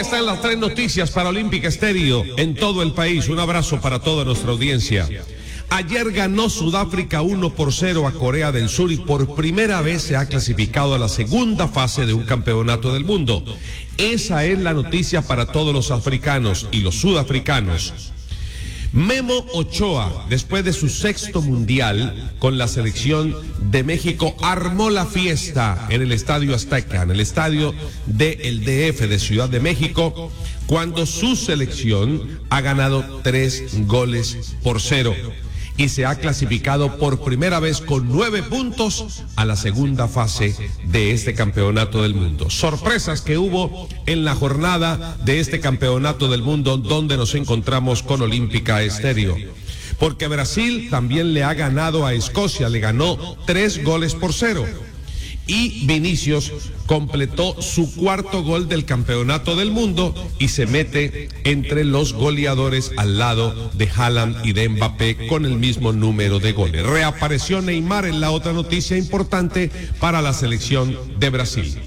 están las 3 noticias para Olímpica Estéreo en todo el país. Un abrazo para toda nuestra audiencia. Ayer ganó Sudáfrica 1-0 a Corea del Sur y por primera vez se ha clasificado a la segunda fase de un campeonato del mundo. Esa es la noticia para todos los africanos y los sudafricanos. Memo Ochoa, después de su 6º mundial con la selección de México, armó la fiesta en el Estadio Azteca, en el estadio del DF de Ciudad de México, cuando su selección ha ganado 3-0 y se ha clasificado por primera vez con 9 puntos a la segunda fase de este campeonato del mundo. Sorpresas que hubo en la jornada de este campeonato del mundo, donde nos encontramos con Olímpica Estéreo. Porque Brasil también le ha ganado a Escocia, le ganó 3-0. Y Vinicius completó su 4º gol del campeonato del mundo y se mete entre los goleadores al lado de Haaland y de Mbappé con el mismo número de goles. Reapareció Neymar en la otra noticia importante para la selección de Brasil.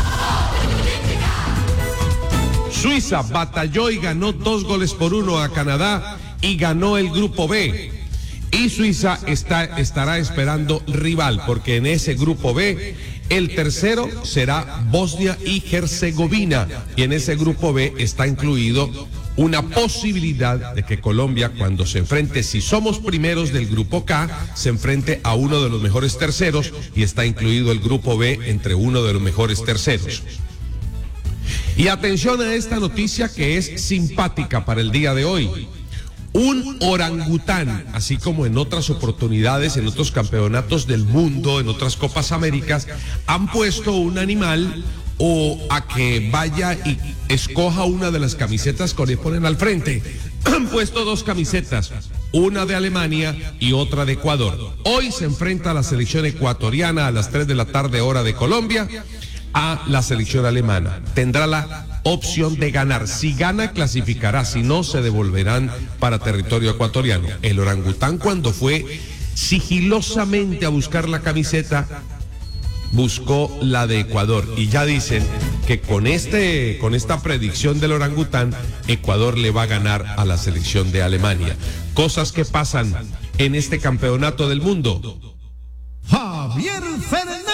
Suiza batalló y ganó 2-1 a Canadá y ganó el grupo B. Y Suiza estará esperando rival, porque en ese grupo B el tercero será Bosnia y Herzegovina, y en ese grupo B está incluido una posibilidad de que Colombia, cuando se enfrente, si somos primeros del grupo K, se enfrente a uno de los mejores terceros, y está incluido el grupo B entre uno de los mejores terceros. Y atención a esta noticia que es simpática para el día de hoy. Un orangután, así como en otras oportunidades, en otros campeonatos del mundo, en otras Copas Américas, han puesto un animal o a que vaya y escoja una de las camisetas que le ponen al frente. Han puesto 2 camisetas, una de Alemania y otra de Ecuador. Hoy se enfrenta la selección ecuatoriana a las 3 de la tarde, hora de Colombia, a la selección alemana. Tendrá la opción de ganar. Si gana, clasificará. Si no, se devolverán para territorio ecuatoriano. El orangután, cuando fue sigilosamente a buscar la camiseta, buscó la de Ecuador. Y ya dicen que con esta predicción del orangután, Ecuador le va a ganar a la selección de Alemania. Cosas que pasan en este campeonato del mundo. Javier Fernández.